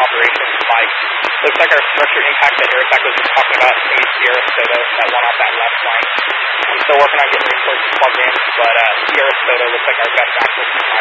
operations, Mike. Looks like our structure impact that Aerosec was just talking about, maybe Sierra Soto, that one off that left flank. I'm still working on getting reinforcements plugged in, but Sierra Soto looks like our best access to